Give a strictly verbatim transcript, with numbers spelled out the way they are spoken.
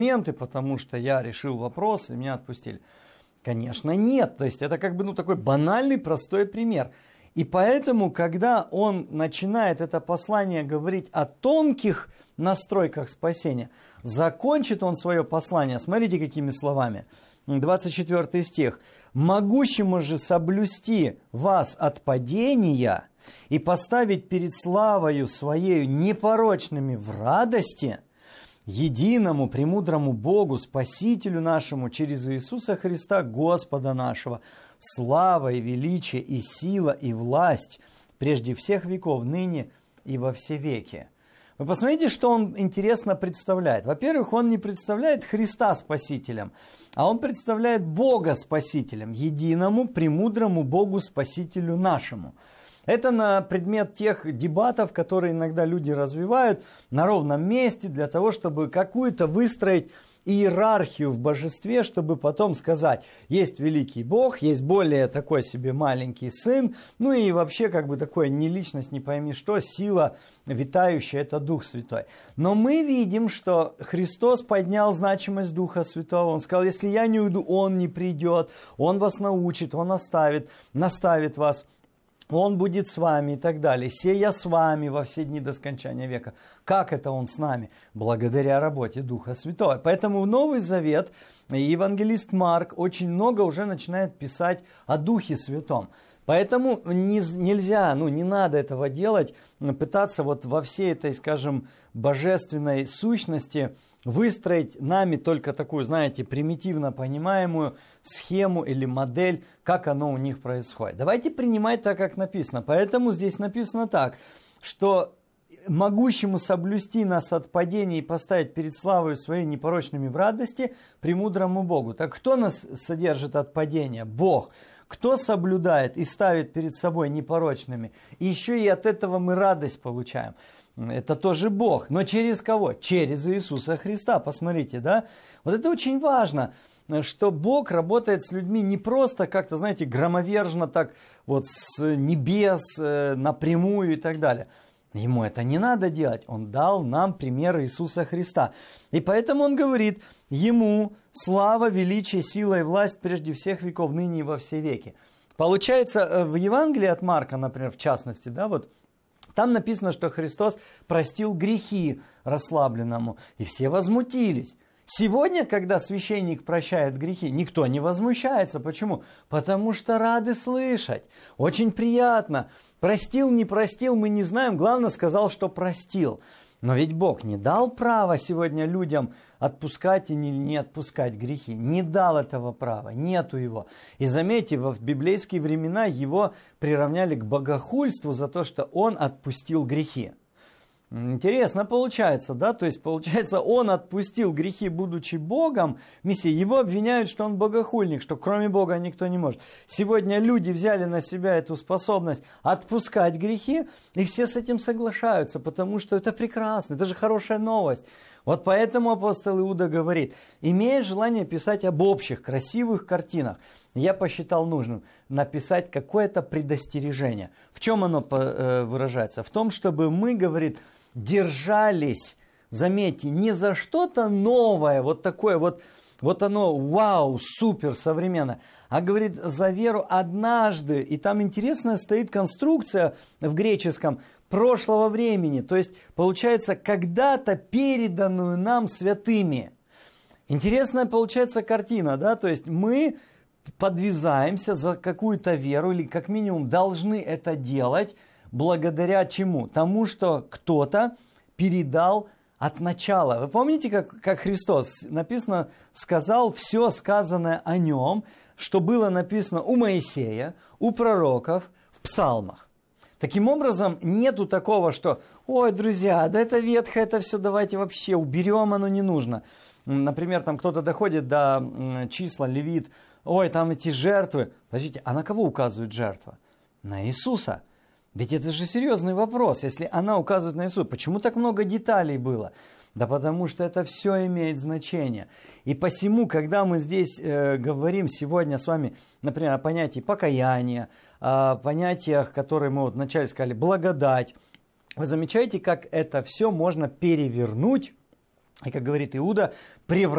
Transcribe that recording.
потому что я решил вопрос и меня отпустили. Конечно, нет. То есть это как бы ну, такой банальный, простой пример. И поэтому, когда он начинает это послание говорить о тонких настройках спасения, закончит он свое послание, смотрите, какими словами. двадцать четвёртый стих. «Могущему же соблюсти вас от падения и поставить перед славою Своею непорочными в радости, единому, премудрому Богу, Спасителю нашему, через Иисуса Христа, Господа нашего, слава и величие, и сила, и власть, прежде всех веков, ныне и во все веки». Вы посмотрите, что он интересно представляет. Во-первых, он не представляет Христа Спасителем, а он представляет Бога Спасителем, единому, премудрому Богу Спасителю нашему. Это на предмет тех дебатов, которые иногда люди развивают на ровном месте для того, чтобы какую-то выстроить иерархию в божестве, чтобы потом сказать, есть великий Бог, есть более такой себе маленький сын, ну и вообще как бы такое не личность, не пойми что, сила витающая, это Дух Святой. Но мы видим, что Христос поднял значимость Духа Святого, Он сказал, если я не уйду, Он не придет, Он вас научит, Он оставит, наставит вас. Он будет с вами и так далее. Сея с вами во все дни до скончания века. Как это Он с нами? Благодаря работе Духа Святого. Поэтому в Новый Завет евангелист Марк очень много уже начинает писать о Духе Святом. Поэтому не, нельзя, ну не надо этого делать, пытаться вот во всей этой, скажем, божественной сущности выстроить нами только такую, знаете, примитивно понимаемую схему или модель, как оно у них происходит. Давайте принимать так, как написано. Поэтому здесь написано так, что могущему соблюсти нас от падения и поставить перед славой Своей непорочными в радости, премудрому Богу. Так кто нас содержит от падения? Бог. Кто соблюдает и ставит перед собой непорочными? И еще и от этого мы радость получаем. Это тоже Бог. Но через кого? Через Иисуса Христа. Посмотрите, да? Вот это очень важно, что Бог работает с людьми не просто как-то, знаете, громовержно так вот с небес напрямую и так далее. Ему это не надо делать. Он дал нам пример Иисуса Христа. И поэтому он говорит, Ему слава, величие, сила и власть прежде всех веков, ныне и во все веки. Получается, в Евангелии от Марка, например, в частности, да, вот, там написано, что Христос простил грехи расслабленному, и все возмутились. Сегодня, когда священник прощает грехи, никто не возмущается. Почему? Потому что рады слышать. Очень приятно. Простил, не простил, мы не знаем. Главное, сказал, что простил. Но ведь Бог не дал права сегодня людям отпускать и не, не отпускать грехи. Не дал этого права, нету его. И заметьте, в библейские времена его приравняли к богохульству за то, что он отпустил грехи. Интересно получается, да? То есть, получается, он отпустил грехи, будучи Богом. Мессия, его обвиняют, что он богохульник, что кроме Бога никто не может. Сегодня люди взяли на себя эту способность отпускать грехи, и все с этим соглашаются, потому что это прекрасно, это же хорошая новость. Вот поэтому апостол Иуда говорит, имея желание писать об общих, красивых картинах, я посчитал нужным написать какое-то предостережение. В чем оно выражается? В том, чтобы мы, говорит, держались, заметьте, не за что-то новое, вот такое вот, вот оно, вау, супер, современное, а говорит за веру однажды, и там интересная стоит конструкция в греческом прошлого времени, то есть получается когда-то переданную нам святыми. Интересная получается картина, да, то есть мы подвязаемся за какую-то веру или как минимум должны это делать благодаря чему? Тому, что кто-то передал от начала. Вы помните, как, как Христос, написано, сказал все сказанное о нем, что было написано у Моисея, у пророков, в псалмах. Таким образом, нету такого, что, ой, друзья, да это ветхое, это все давайте вообще уберем, оно не нужно. Например, там кто-то доходит до числа, Левит, ой, там эти жертвы. Подождите, а на кого указывает жертва? На Иисуса. Ведь это же серьезный вопрос. Если она указывает на Иисуса, почему так много деталей было? Да потому что это все имеет значение. И посему, когда мы здесь э, говорим сегодня с вами, например, о понятии покаяния, о понятиях, которые мы вот вначале сказали, благодать, вы замечаете, как это все можно перевернуть, и, как говорит Иуда, превратить